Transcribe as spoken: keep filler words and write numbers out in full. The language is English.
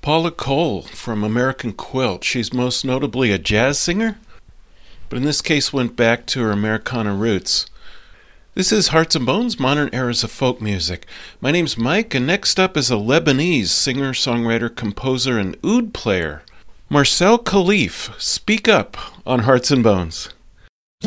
Paula Cole from American Quilt. She's most notably a jazz singer, but in this case went back to her Americana roots. This is Hearts and Bones, Modern Eras of Folk Music. My name's Mike, and next up is a Lebanese singer, songwriter, composer, and oud player, Marcel Khalif. Speak up on Hearts and Bones.